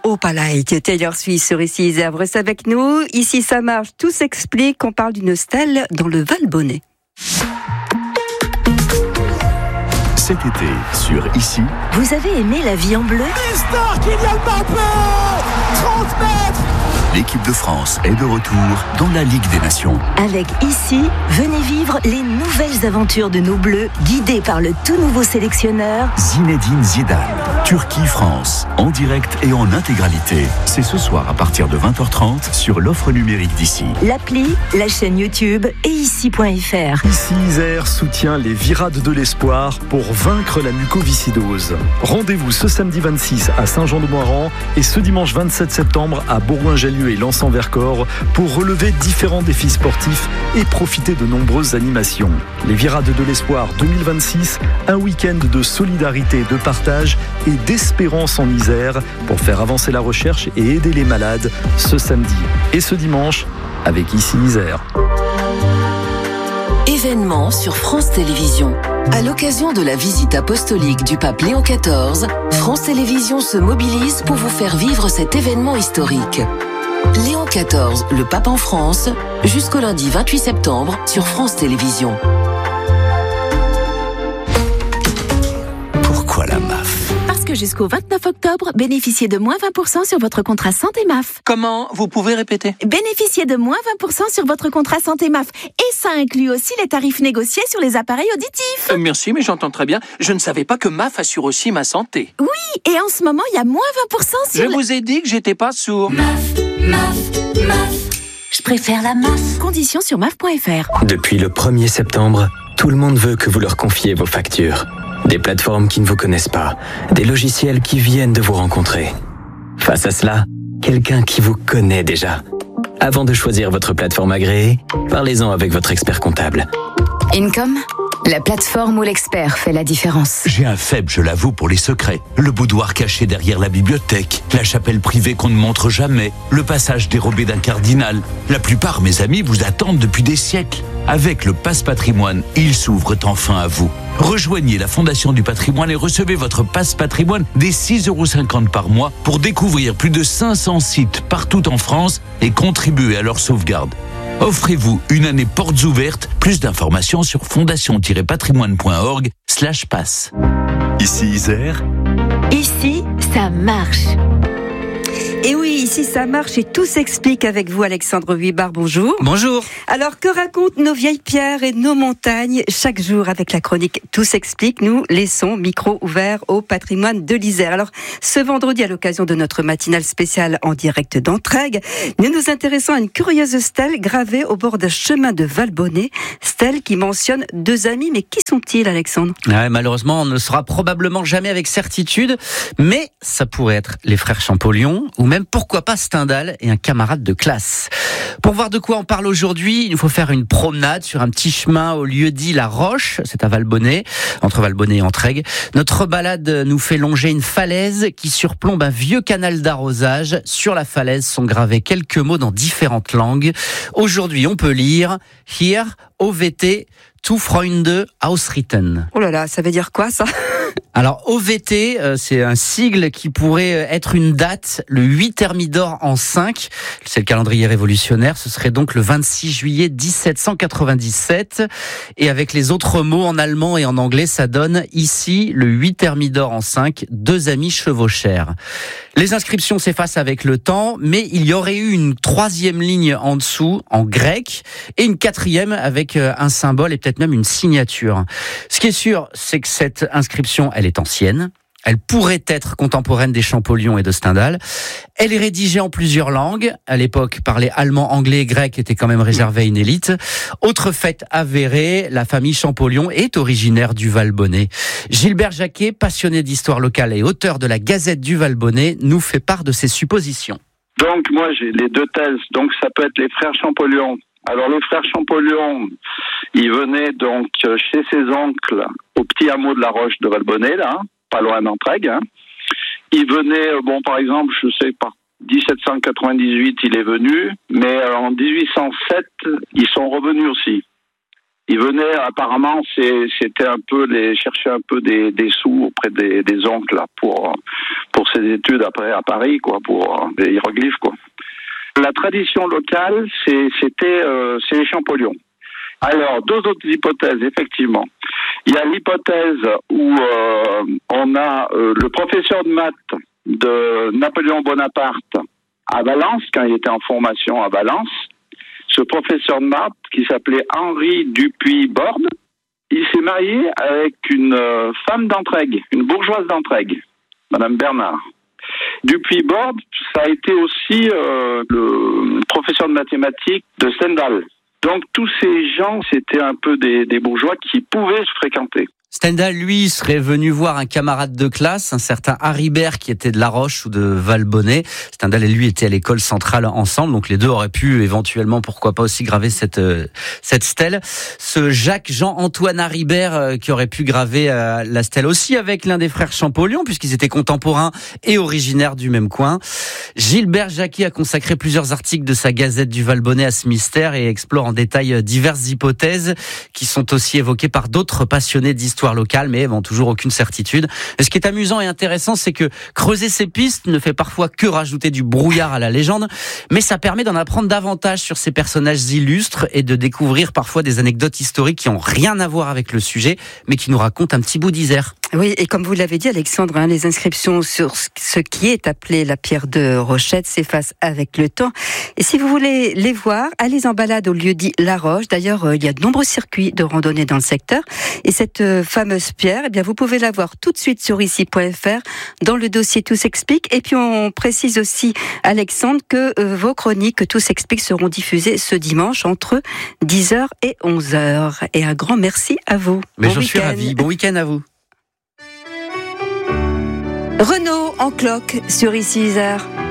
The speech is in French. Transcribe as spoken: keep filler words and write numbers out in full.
Opalite. Taylor Swift sur Ici Isère, reste avec nous. Ici ça marche, tout s'explique. On parle d'une stèle dans le Val-Bonnet. Cet été, sur Ici. Vous avez aimé La vie en bleu ? Mister Kylian Mbappé, trente mètres. L'équipe de France est de retour dans la Ligue des Nations. Avec Ici, venez vivre les nouvelles aventures de nos Bleus, guidés par le tout nouveau sélectionneur Zinedine Zidane. Turquie-France, en direct et en intégralité. C'est ce soir à partir de vingt heures trente sur l'offre numérique d'Ici. L'appli, la chaîne YouTube et ici point f r. Ici Isère soutient les Virades de l'Espoir pour vaincre la mucoviscidose. Rendez-vous ce samedi vingt-six à Saint-Jean-de-Moiran et ce dimanche vingt-sept septembre à Bourgoin-Jallieu et Lens-en-Vercors pour relever différents défis sportifs et profiter de nombreuses animations. Les Virades de l'Espoir deux mille vingt-six, un week-end de solidarité, de partage et d'espérance en Isère pour faire avancer la recherche et aider les malades ce samedi et ce dimanche avec Ici Isère. Événement sur France Télévisions. À l'occasion de la visite apostolique du pape Léon quatorze, France Télévisions se mobilise pour vous faire vivre cet événement historique. Léon quatorze, le pape en France, jusqu'au lundi vingt-huit septembre sur France Télévisions. Pourquoi la M A F ? Parce que jusqu'au vingt-neuf octobre, bénéficiez de moins vingt pour cent sur votre contrat santé M A F. Comment ? Vous pouvez répéter ? Bénéficiez de moins vingt pour cent sur votre contrat santé M A F. Et ça inclut aussi les tarifs négociés sur les appareils auditifs. Euh, merci, mais j'entends très bien. Je ne savais pas que M A F assure aussi ma santé. Oui, et en ce moment, il y a moins vingt pour cent sur... Je le... vous ai dit que j'étais pas sourd. M A F, M A F, M A F. Je préfère la M A F. Conditions sur M A F point f r. Depuis le premier septembre, tout le monde veut que vous leur confiez vos factures. Des plateformes qui ne vous connaissent pas, des logiciels qui viennent de vous rencontrer. Face à cela, quelqu'un qui vous connaît déjà. Avant de choisir votre plateforme agréée, parlez-en avec votre expert comptable. Income, la plateforme où l'expert fait la différence. J'ai un faible, je l'avoue, pour les secrets. Le boudoir caché derrière la bibliothèque, la chapelle privée qu'on ne montre jamais, le passage dérobé d'un cardinal. La plupart, mes amis, vous attendent depuis des siècles. Avec le Passe Patrimoine, ils s'ouvrent enfin à vous. Rejoignez la Fondation du Patrimoine et recevez votre Passe Patrimoine dès six euros cinquante par mois pour découvrir plus de cinq cents sites partout en France et contribuer à leur sauvegarde. Offrez-vous une année portes ouvertes. Plus d'informations sur fondation-patrimoine point org slash passe. Ici Isère. Ici, ça marche. Et oui, ici ça marche et tout s'explique avec vous, Alexandre Huibard. Bonjour. Bonjour. Alors, que racontent nos vieilles pierres et nos montagnes chaque jour avec la chronique Tout s'explique? Nous laissons micro ouvert au patrimoine de l'Isère. Alors, ce vendredi, à l'occasion de notre matinale spéciale en direct d'Entraigues, nous nous intéressons à une curieuse stèle gravée au bord d'un chemin de Val-Bonnet. Stèle qui mentionne deux amis, mais qui sont-ils, Alexandre? Ouais, malheureusement, on ne le saura probablement jamais avec certitude, mais ça pourrait être les frères Champollion ou même pourquoi pas Stendhal et un camarade de classe. Pour voir de quoi on parle aujourd'hui, il nous faut faire une promenade sur un petit chemin au lieu dit La Roche, c'est à Val-Bonnet, entre Val-Bonnet et Entraigues. Notre balade nous fait longer une falaise qui surplombe un vieux canal d'arrosage. Sur la falaise sont gravés quelques mots dans différentes langues. Aujourd'hui, on peut lire « Hier, O V T, two Freunde ausritten ». Oh là là, ça veut dire quoi ça? Alors O V T, euh, c'est un sigle qui pourrait être une date, le huit Thermidor en cinq, c'est le calendrier révolutionnaire, ce serait donc le vingt-six juillet dix-sept cent quatre-vingt-dix-sept, et avec les autres mots en allemand et en anglais, ça donne ici le huit Thermidor en cinq, deux amis chevauchèrent. Les inscriptions s'effacent avec le temps, mais il y aurait eu une troisième ligne en dessous, en grec, et une quatrième avec un symbole et peut-être même une signature. Ce qui est sûr, c'est que cette inscription, elle est ancienne. Elle pourrait être contemporaine des Champollion et de Stendhal. Elle est rédigée en plusieurs langues. À l'époque, parler allemand, anglais et grec était quand même réservé à une élite. Autre fait avéré, la famille Champollion est originaire du Val-Bonnet. Gilbert Jacquet, passionné d'histoire locale et auteur de la Gazette du Val-Bonnet, nous fait part de ses suppositions. Donc moi, j'ai les deux thèses. Donc ça peut être les frères Champollion. Alors les frères Champollion, ils venaient donc chez ses oncles au petit hameau de la Roche de Val-Bonnet, là, pas loin d'Entraigues. Hein. Il venait, bon, par exemple, je sais, par dix-sept cent quatre-vingt-dix-huit, il est venu, mais en dix-huit cent sept, ils sont revenus aussi. Ils venaient, apparemment, c'est, c'était un peu les chercher un peu des, des sous auprès des, des oncles là, pour pour ses études après à Paris, quoi, pour des hiéroglyphes, quoi. La tradition locale, c'est, c'était euh, c'est les Champollion. Alors, deux autres hypothèses, effectivement. Il y a l'hypothèse où euh, on a euh, le professeur de maths de Napoléon Bonaparte à Valence, quand il était en formation à Valence. Ce professeur de maths, qui s'appelait Henri Dupuy-Borde, il s'est marié avec une euh, femme d'Entraigues, une bourgeoise d'Entraigues, Madame Bernard. Dupuy-Borde, ça a été aussi euh, le professeur de mathématiques de Stendhal. Donc tous ces gens, c'était un peu des, des bourgeois qui pouvaient se fréquenter. Stendhal, lui, serait venu voir un camarade de classe, un certain Haribert, qui était de La Roche ou de Valbonnet. Stendhal et lui étaient à l'école centrale ensemble, donc les deux auraient pu éventuellement, pourquoi pas aussi graver cette euh, cette stèle. Ce Jacques-Jean-Antoine Haribert euh, qui aurait pu graver euh, la stèle aussi avec l'un des frères Champollion, puisqu'ils étaient contemporains et originaires du même coin. Gilbert Jacquet a consacré plusieurs articles de sa Gazette du Valbonnet à ce mystère et explore en détail diverses hypothèses qui sont aussi évoquées par d'autres passionnés d'histoire locale, mais n'ont toujours aucune certitude. Et ce qui est amusant et intéressant, c'est que creuser ces pistes ne fait parfois que rajouter du brouillard à la légende, mais ça permet d'en apprendre davantage sur ces personnages illustres et de découvrir parfois des anecdotes historiques qui n'ont rien à voir avec le sujet, mais qui nous racontent un petit bout d'Isère. Oui, et comme vous l'avez dit, Alexandre, hein, les inscriptions sur ce qui est appelé la pierre de Rochette s'effacent avec le temps. Et si vous voulez les voir, allez en balade au lieu dit La Roche. D'ailleurs, euh, il y a de nombreux circuits de randonnée dans le secteur. Et cette euh, fameuse pierre, eh bien, vous pouvez la voir tout de suite sur ici point f r dans le dossier Tout s'explique. Et puis, on précise aussi, Alexandre, que euh, vos chroniques Tout s'explique seront diffusées ce dimanche entre dix heures et onze heures. Et un grand merci à vous. Mais bon j'en suis week-end. ravi. Bon week-end à vous. Renaud en cloque sur ici Isère.